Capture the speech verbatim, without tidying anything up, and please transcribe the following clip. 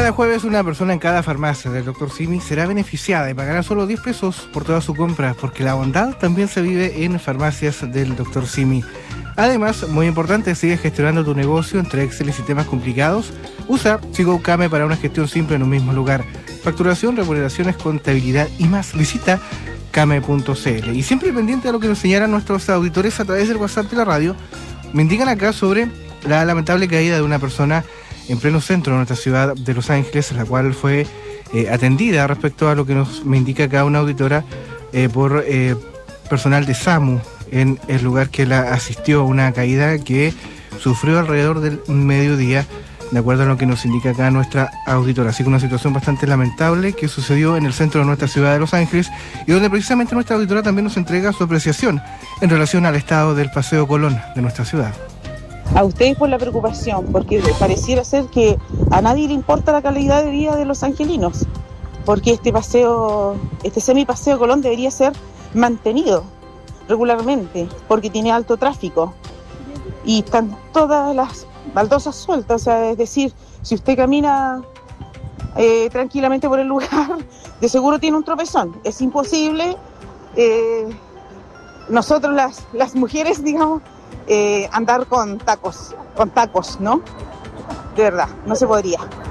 Cada jueves una persona en cada farmacia del doctor Simi será beneficiada y pagará solo diez pesos por toda su compra, porque la bondad también se vive en farmacias del doctor Simi. Además, muy importante, sigue gestionando tu negocio entre Excel y sistemas complicados. Usa SigoCame para una gestión simple en un mismo lugar. Facturación, remuneraciones, contabilidad y más. Visita came punto c l. Y siempre pendiente de lo que nos señalan nuestros auditores a través del WhatsApp de la radio, me indican acá sobre la lamentable caída de una persona en pleno centro de nuestra ciudad de Los Ángeles, la cual fue eh, atendida respecto a lo que nos me indica acá una auditora eh, por eh, personal de SAMU en el lugar que la asistió a una caída que sufrió alrededor del mediodía, de acuerdo a lo que nos indica acá nuestra auditora. Así que una situación bastante lamentable que sucedió en el centro de nuestra ciudad de Los Ángeles y donde precisamente nuestra auditora también nos entrega su apreciación en relación al estado del Paseo Colón de nuestra ciudad. A ustedes por la preocupación, porque pareciera ser que a nadie le importa la calidad de vida de los angelinos, porque este paseo, este semipaseo Colón debería ser mantenido regularmente, porque tiene alto tráfico y están todas las baldosas sueltas, o sea, es decir, si usted camina eh, tranquilamente por el lugar, de seguro tiene un tropezón. Es imposible, eh, nosotros las, las mujeres, digamos, Eh, andar con tacos, con tacos, ¿no? De verdad, no se podría.